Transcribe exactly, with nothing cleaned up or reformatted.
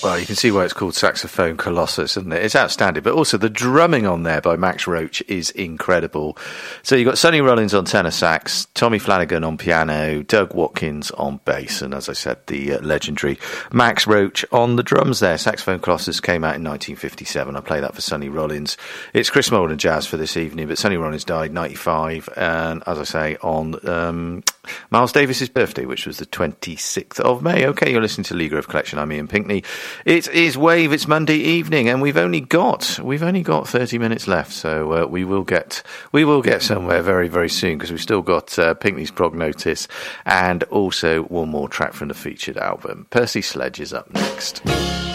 Well, you can see why it's called Saxophone Colossus, isn't it? It's outstanding. But also the drumming on there by Max Roach is incredible. So you've got Sonny Rollins on tenor sax, Tommy Flanagan on piano, Doug Watkins on bass, and as I said, the uh, legendary Max Roach on the drums there. Saxophone Colossus came out in nineteen fifty-seven. I play that for Sonny Rollins. It's Chris Mould and Jazz for this evening, but Sonny Rollins died ninety-five, and as I say, on um, Miles Davis's birthday, which was the twenty-sixth of May. Okay, you're listening to Lee Grove Collection. I'm Ian Pinkney. It is Wave. It's Monday evening, and we've only got we've only got thirty minutes left. So uh, we will get we will get somewhere very very soon because we've still got uh, Pinkney's Prognotis and also one more track from the featured album. Percy Sledge is up next.